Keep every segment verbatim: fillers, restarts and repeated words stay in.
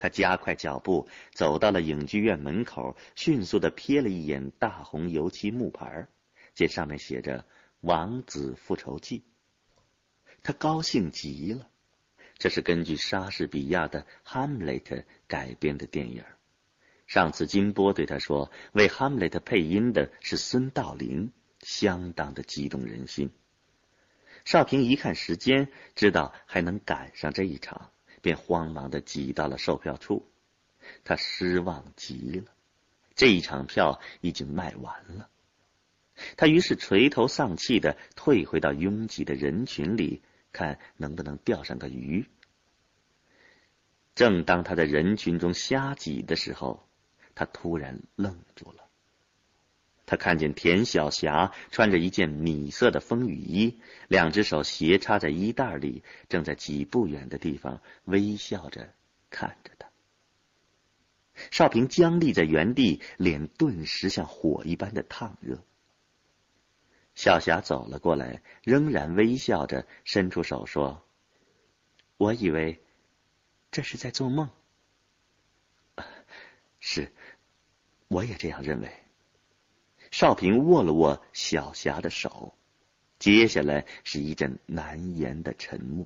他加快脚步走到了影剧院门口，迅速地瞥了一眼大红油漆木牌，见上面写着《王子复仇记》。他高兴极了，这是根据莎士比亚的《哈姆雷特》改编的电影。上次金波对他说，为哈姆雷特配音的是孙道临，相当的激动人心。少平一看时间，知道还能赶上这一场，便慌忙地挤到了售票处。他失望极了，这一场票已经卖完了。他于是垂头丧气地退回到拥挤的人群里，看能不能钓上个鱼。正当他在人群中瞎挤的时候，他突然愣住了。他看见田晓霞穿着一件米色的风雨衣，两只手斜插在衣袋里，正在几步远的地方微笑着看着他。少平僵立在原地，脸顿时像火一般的烫热。晓霞走了过来，仍然微笑着伸出手说：“我以为这是在做梦。”“是，我也这样认为。”少平握了握晓霞的手，接下来是一阵难言的沉默。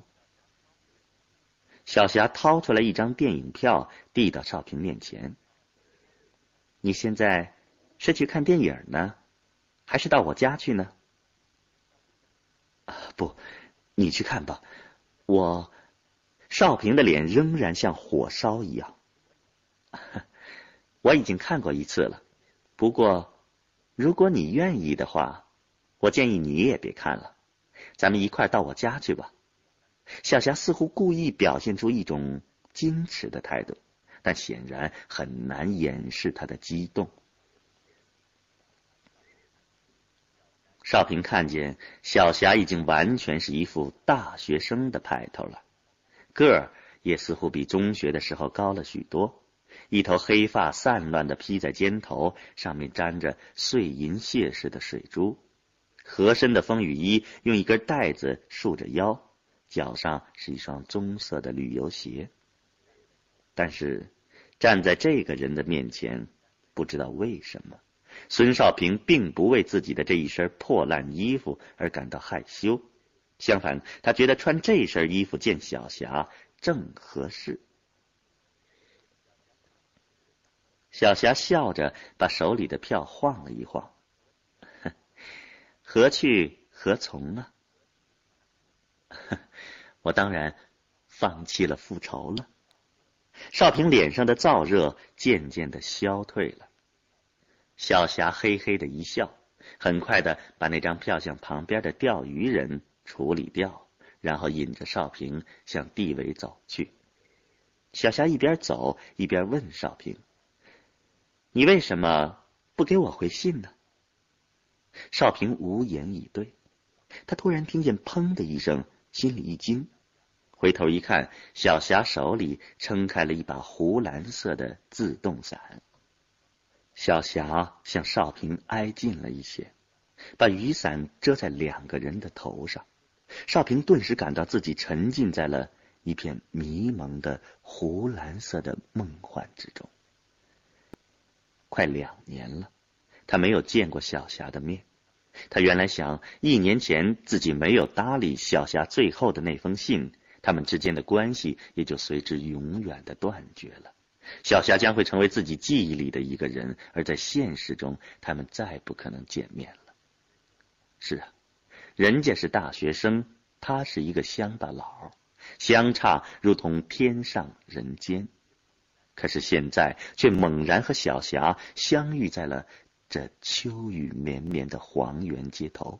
晓霞掏出来一张电影票，递到少平面前：“你现在是去看电影呢，还是到我家去呢？”“啊，不，你去看吧，我……”少平的脸仍然像火烧一样。“我已经看过一次了，不过如果你愿意的话，我建议你也别看了，咱们一块到我家去吧。”小霞似乎故意表现出一种矜持的态度，但显然很难掩饰她的激动。少平看见小霞已经完全是一副大学生的派头了，个儿也似乎比中学的时候高了许多，一头黑发散乱地披在肩头，上面沾着碎银屑似的水珠。合身的风雨衣用一根带子束着腰，脚上是一双棕色的旅游鞋。但是站在这个人的面前，不知道为什么，孙少平并不为自己的这一身破烂衣服而感到害羞，相反，他觉得穿这身衣服见小霞正合适。小霞笑着把手里的票晃了一晃：“何去何从啊？”“我当然放弃了复仇了。”少平脸上的燥热渐渐地消退了。小霞嘿嘿的一笑，很快的把那张票向旁边的钓鱼人处理掉，然后引着少平向地尾走去。小霞一边走一边问少平：“你为什么不给我回信呢？”少平无言以对。他突然听见砰的一声，心里一惊，回头一看，小霞手里撑开了一把湖蓝色的自动伞。小霞向少平挨近了一些，把雨伞遮在两个人的头上。少平顿时感到自己沉浸在了一片迷蒙的湖蓝色的梦幻之中。快两年了，他没有见过小霞的面。他原来想，一年前自己没有搭理小霞最后的那封信，他们之间的关系也就随之永远的断绝了。小霞将会成为自己记忆里的一个人，而在现实中，他们再不可能见面了。是啊，人家是大学生，他是一个乡巴佬，相差如同天上人间。可是现在却猛然和小霞相遇在了这秋雨绵绵的黄原街头。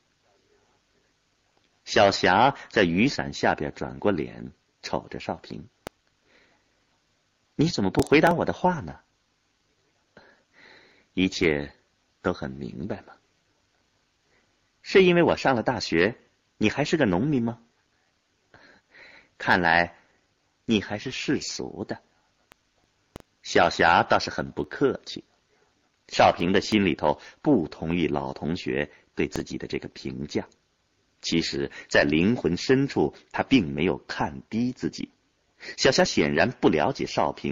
小霞在雨伞下边转过脸，瞅着少平：“你怎么不回答我的话呢？”“一切都很明白吗？”“是因为我上了大学，你还是个农民吗？”“看来你还是世俗的。”小霞倒是很不客气。少平的心里头不同意老同学对自己的这个评价，其实在灵魂深处他并没有看低自己。小霞显然不了解少平